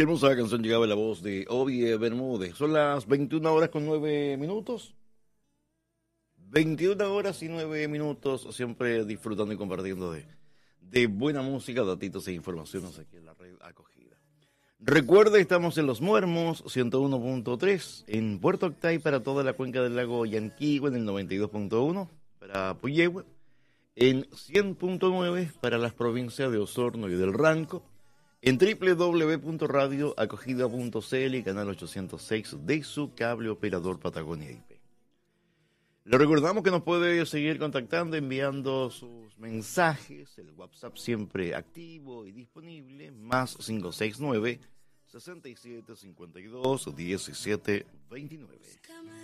Qué hermosa canción llegaba la voz de Obi Bermúdez. Son las 21 horas con 9 minutos. 21 horas y 9 minutos, siempre disfrutando y compartiendo de buena música, datitos e informaciones aquí en la red acogida. Recuerde, estamos en Los Muermos, 101.3, en Puerto Octay para toda la cuenca del lago Yanquihue, en el 92.1 para Puyehue, en 100.9 para las provincias de Osorno y del Ranco, en www.radioacogida.cl y canal 806 de su cable operador Patagonia IP. Le recordamos que nos puede seguir contactando, enviando sus mensajes, el WhatsApp siempre activo y disponible, más 569 6752 1729.